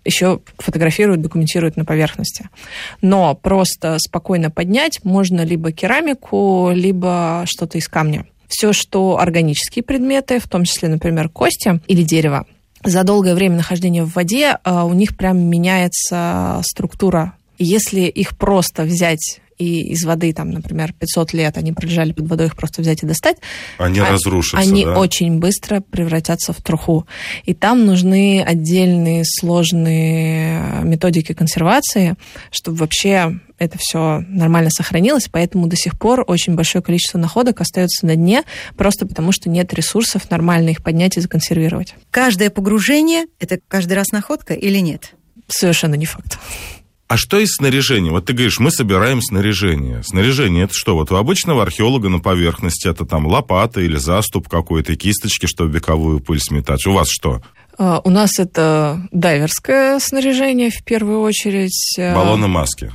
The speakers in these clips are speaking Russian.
еще фотографируют, документируют на поверхности. Но просто спокойно поднять можно либо керамику, либо что-то из камня. Все, что органические предметы, в том числе, например, кости или дерево, за долгое время нахождения в воде у них прям меняется структура. Если их просто взять и из воды, там, например, 500 лет они пролежали под водой, их просто взять и достать, они разрушатся, они очень быстро превратятся в труху. И там нужны отдельные сложные методики консервации, чтобы вообще это все нормально сохранилось, поэтому до сих пор очень большое количество находок остается на дне, просто потому что нет ресурсов нормально их поднять и законсервировать. Каждое погружение – это каждый раз находка или нет? Совершенно не факт. А что из снаряжения? Вот ты говоришь, мы собираем снаряжение. Снаряжение – это что? Вот у обычного археолога на поверхности это там лопата или заступ какой-то, кисточки, чтобы вековую пыль сметать. У вас что? У нас это дайверское снаряжение в первую очередь. Баллоны, маски.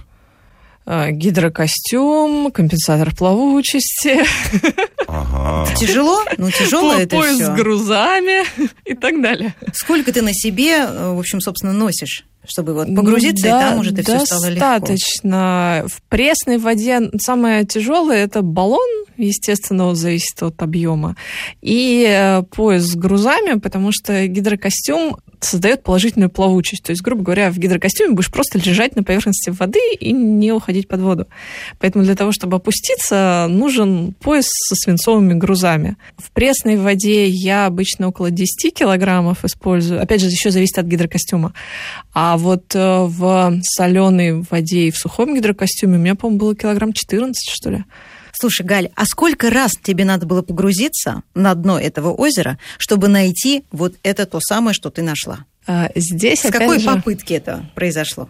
Гидрокостюм, компенсатор плавучести. Ага. Тяжело? Ну, тяжело это пояс все. с грузами и так далее. Сколько ты на себе, в общем, собственно, носишь? Чтобы вот погрузиться, и там уже все стало легко. Достаточно. В пресной воде самое тяжелое – это баллон, естественно, зависит от объема, и пояс с грузами, потому что гидрокостюм создает положительную плавучесть. То есть, грубо говоря, в гидрокостюме будешь просто лежать на поверхности воды и не уходить под воду. Поэтому для того, чтобы опуститься, нужен пояс со свинцовыми грузами. В пресной воде я обычно около 10 килограммов использую. Опять же, еще зависит от гидрокостюма. А вот в соленой воде и в сухом гидрокостюме у меня, по-моему, было килограмм 14, что ли. Слушай, Галь, а сколько раз тебе надо было погрузиться на дно этого озера, чтобы найти вот это то самое, что ты нашла? Здесь, С какой попытки это произошло?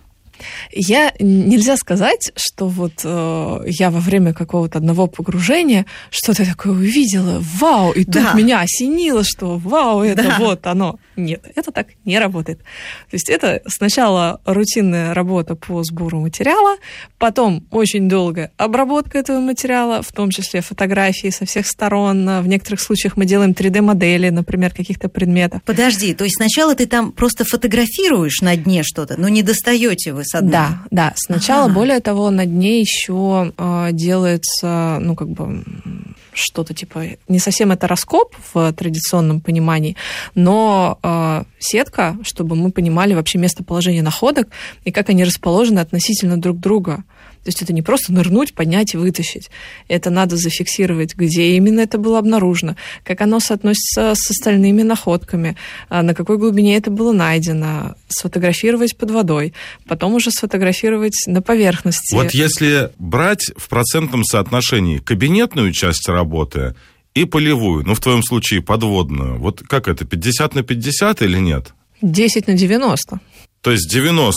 Нельзя сказать, что вот я во время какого-то одного погружения что-то такое увидела, вау, и тут меня осенило, что вау, это вот оно. Нет, это так не работает. То есть это сначала рутинная работа по сбору материала, потом очень долгая обработка этого материала, в том числе фотографии со всех сторон. В некоторых случаях мы делаем 3D-модели, например, каких-то предметов. Подожди, то есть сначала ты там просто фотографируешь на дне что-то, но не достаете вы со дна? Да. Сначала, более того, на дне еще делается, что-то типа, не совсем это раскоп в традиционном понимании, но сетка, чтобы мы понимали вообще местоположение находок и как они расположены относительно друг друга. То есть это не просто нырнуть, поднять и вытащить. Это надо зафиксировать, где именно это было обнаружено, как оно соотносится с остальными находками, на какой глубине это было найдено, сфотографировать под водой, потом уже сфотографировать на поверхности. Вот если брать в процентном соотношении кабинетную часть работы и полевую, в твоем случае подводную, вот как это, 50/50 или нет? 10/90. То есть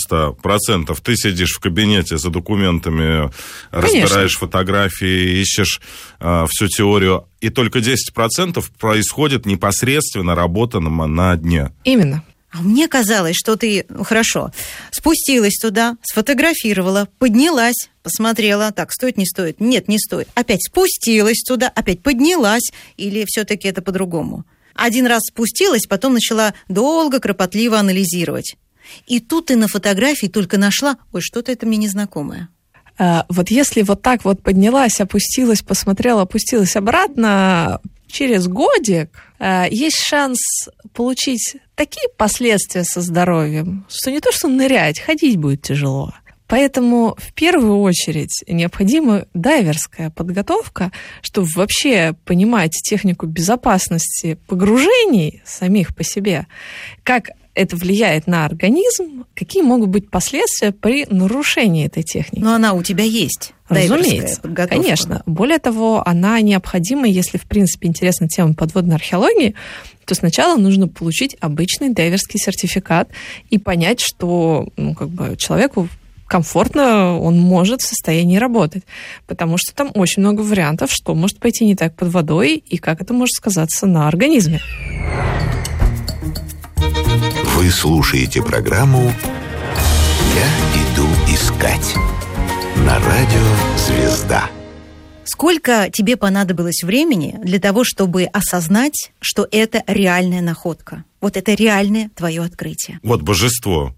90% ты сидишь в кабинете за документами, разбираешь фотографии, ищешь всю теорию, и только 10% происходит непосредственно работа на дне. Именно. А мне казалось, что ты, хорошо, спустилась туда, сфотографировала, поднялась, посмотрела, так, стоит, не стоит? Нет, не стоит. Опять спустилась туда, опять поднялась, или все-таки это по-другому? Один раз спустилась, потом начала долго, кропотливо анализировать. И тут ты на фотографии только нашла, что-то это мне незнакомое. Вот если вот так вот поднялась, опустилась, посмотрела, опустилась обратно, через годик есть шанс получить такие последствия со здоровьем, что не то что нырять, ходить будет тяжело. Поэтому в первую очередь необходима дайверская подготовка, чтобы вообще понимать технику безопасности погружений самих по себе, как это влияет на организм, какие могут быть последствия при нарушении этой техники. Но она у тебя есть, разумеется, подготовка. Конечно. Более того, она необходима, если, в принципе, интересна тема подводной археологии, то сначала нужно получить обычный дайверский сертификат и понять, что человеку комфортно он может в состоянии работать, потому что там очень много вариантов, что может пойти не так под водой и как это может сказаться на организме. Вы слушаете программу «Я иду искать» на радио «Звезда». Сколько тебе понадобилось времени для того, чтобы осознать, что это реальная находка? Вот это реальное твое открытие. Вот божество.